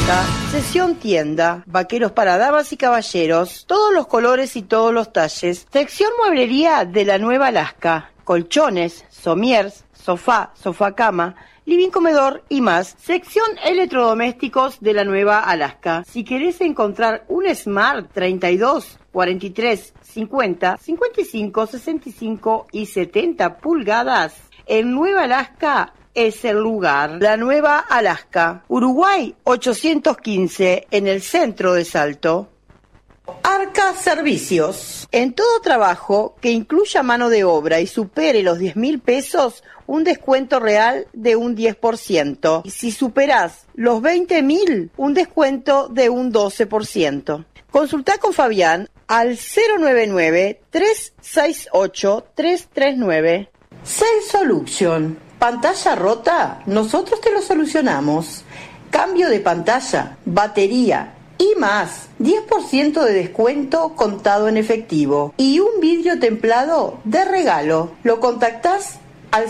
Alaska. Sección tienda, vaqueros para damas y caballeros, todos los colores y todos los talles. Sección mueblería de la Nueva Alaska, colchones, somiers, sofá, sofá cama, living comedor y más. Sección electrodomésticos de la Nueva Alaska. Si querés encontrar un Smart 32, 43, 50, 55, 65 y 70 pulgadas, en Nueva Alaska es el lugar. La Nueva Alaska, Uruguay 815, en el centro de Salto. Arca Servicios. En todo trabajo que incluya mano de obra y supere los 10.000 pesos, un descuento real de un 10%. Y si superás los 20.000, un descuento de un 12%. Consultá con Fabián al 099-368-339. Cell Solution. ¿Pantalla rota? Nosotros te lo solucionamos. Cambio de pantalla, batería y más. 10% de descuento contado en efectivo. Y un vidrio templado de regalo. Lo contactás al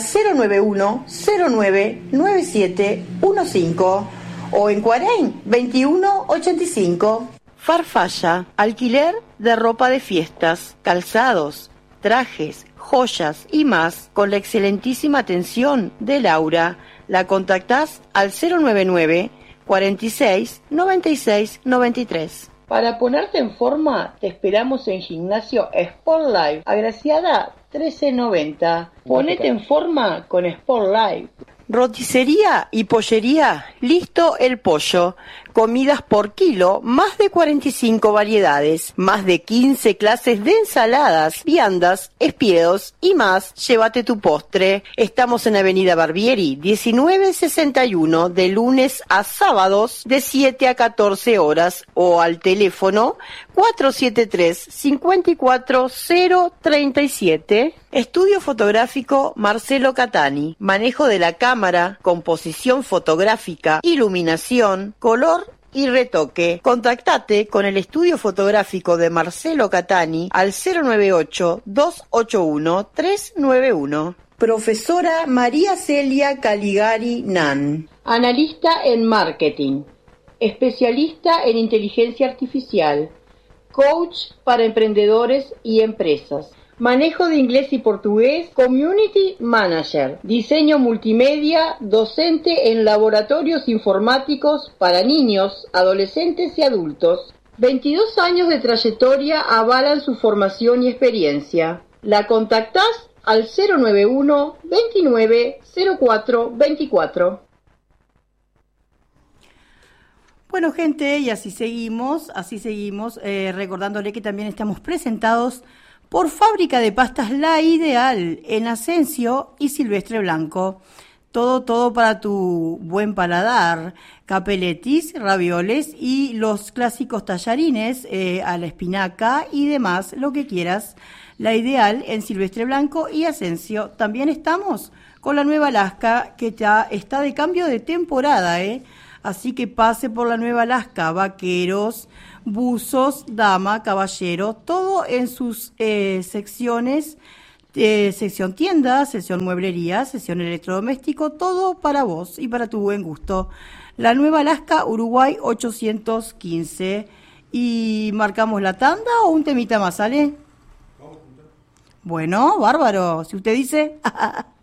091-099715 o en Cuarein 2185. Farfalla, alquiler de ropa de fiestas, calzados, trajes, joyas y más, con la excelentísima atención de Laura. La contactás al 099 46 96 93. Para ponerte en forma, te esperamos en Gimnasio Sport Life, Agraciada 1390. Ponete en forma con Sport Life. Roticería y pollería, listo el pollo. Comidas por kilo, más de 45 variedades, más de 15 clases de ensaladas, viandas, espiedos y más. Llévate tu postre. Estamos en Avenida Barbieri, 1961, de lunes a sábados, de 7 a 14 horas, o al teléfono 473-54037. Estudio fotográfico Marcelo Catani. Manejo de la cámara, composición fotográfica, iluminación, color y retoque. Contactate con el estudio fotográfico de Marcelo Catani al 098-281-391. Profesora María Celia Caligari Nan. Analista en marketing. Especialista en inteligencia artificial. Coach para emprendedores y empresas. Manejo de inglés y portugués, Community Manager, diseño multimedia, docente en laboratorios informáticos para niños, adolescentes y adultos. 22 años de trayectoria avalan su formación y experiencia. La contactás al 091 29 04 24. Bueno, gente, y así seguimos, recordándole que también estamos presentados por Fábrica de Pastas La Ideal, en Asensio y Silvestre Blanco. Todo para tu buen paladar. Capeletis, ravioles y los clásicos tallarines a la espinaca y demás, lo que quieras. La Ideal en Silvestre Blanco y Asensio. También estamos con la Nueva Alaska, que ya está de cambio de temporada, Así que pase por la Nueva Alaska, vaqueros, buzos, dama, caballero, todo en sus secciones, sección tienda, sección mueblería, sección electrodoméstico, todo para vos y para tu buen gusto. La Nueva Alaska, Uruguay 815. ¿Y marcamos la tanda o un temita más, sale? Bueno, bárbaro, si usted dice...